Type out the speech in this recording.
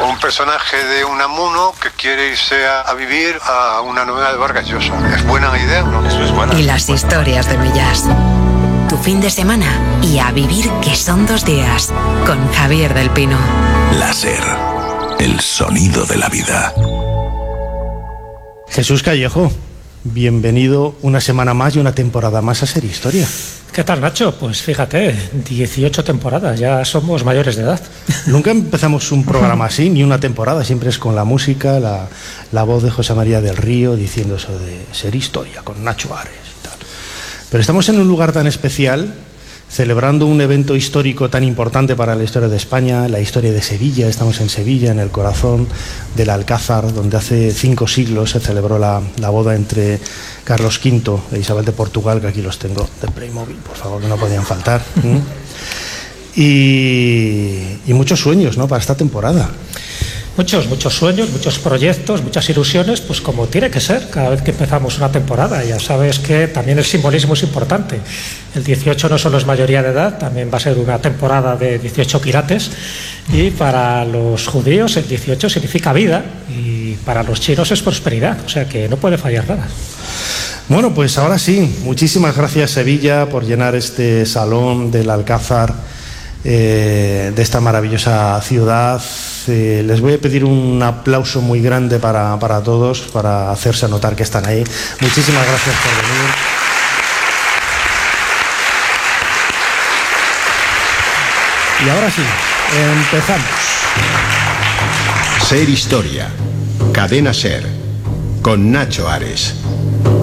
un personaje de Unamuno que quiere irse a vivir a una novela de Vargas Llosa. ¿Es buena idea o no? Eso es buena. Y las historias de Millás. Tu fin de semana y a vivir que son 2 días con Javier del Pino. Láser, el sonido de la vida. Jesús Callejo, bienvenido una semana más y una temporada más a Ser Historia. ¿Qué tal, Nacho? Pues fíjate, 18 temporadas, ya somos mayores de edad. Nunca empezamos un programa así, ni una temporada, siempre es con la música, la voz de José María del Río diciendo eso de Ser Historia, con Nacho Ares y tal. Pero estamos en un lugar tan especial, celebrando un evento histórico tan importante para la historia de España, la historia de Sevilla. Estamos en Sevilla, en el corazón del Alcázar, donde hace 5 siglos se celebró la boda entre Carlos V e Isabel de Portugal, que aquí los tengo de Playmobil, por favor, que no podían faltar. Y muchos sueños, ¿no?, para esta temporada. Muchos sueños, muchos proyectos, muchas ilusiones, pues como tiene que ser cada vez que empezamos una temporada. Ya sabes que también el simbolismo es importante. El 18 no solo es mayoría de edad, también va a ser una temporada de 18 quilates, y para los judíos el 18 significa vida y para los chinos es prosperidad, o sea que no puede fallar nada. Bueno, pues ahora sí, muchísimas gracias Sevilla por llenar este salón del Alcázar, de esta maravillosa ciudad. Les voy a pedir un aplauso muy grande para todos, para hacerse notar que están ahí. Muchísimas gracias por venir. Y ahora sí, empezamos. Ser Historia, Cadena Ser, con Nacho Ares.